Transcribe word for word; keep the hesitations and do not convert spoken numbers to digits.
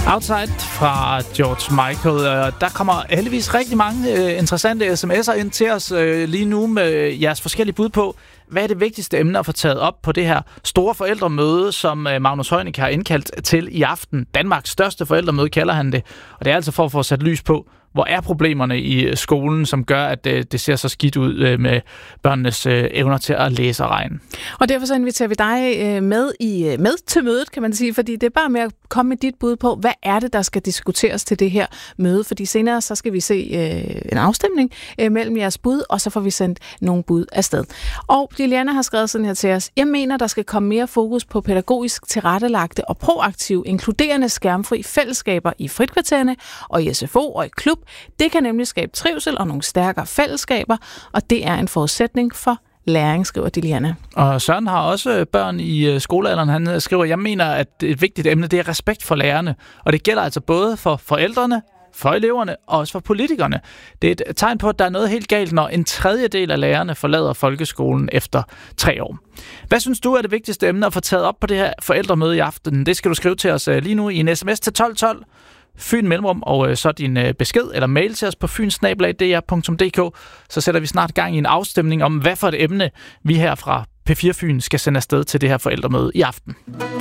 Outside fra George Michael. Der kommer heldigvis rigtig mange interessante sms'er ind til os lige nu med jeres forskellige bud på, hvad er det vigtigste emne at få taget op på det her store forældremøde, som Magnus Heunicke har indkaldt til i aften. Danmarks største forældremøde kalder han det. Og det er altså for at få sat lys på, hvor er problemerne i skolen, som gør, at det ser så skidt ud med børnenes evner til at læse og regne. Og derfor så inviterer vi dig med, i, med til mødet, kan man sige, fordi det er bare med at komme med dit bud på, hvad er det, der skal diskuteres til det her møde. Fordi senere så skal vi se øh, en afstemning øh, mellem jeres bud, og så får vi sendt nogle bud afsted. Og Liliana har skrevet sådan her til os. Jeg mener, der skal komme mere fokus på pædagogisk tilrettelagte og proaktiv, inkluderende skærmfri fællesskaber i frikvartererne og i S F O og i klub. Det kan nemlig skabe trivsel og nogle stærkere fællesskaber, og det er en forudsætning for læring, skriver Liliana. Og Søren har også børn i skolealderen. Han skriver, jeg mener, at et vigtigt emne, det er respekt for lærerne. Og det gælder altså både for forældrene, for eleverne og også for politikerne. Det er et tegn på, at der er noget helt galt, når en tredjedel af lærerne forlader folkeskolen efter tre år. Hvad synes du er det vigtigste emne at få taget op på det her forældremøde i aften? Det skal du skrive til os lige nu i en sms til tolv tolv. Fyn Mellemrum, og så din besked eller mail til os på fyn snabel-a d r punktum d k. Så sætter vi snart gang i en afstemning om, hvad for et emne vi her fra P fire Fyn skal sende afsted til det her forældremøde i aften.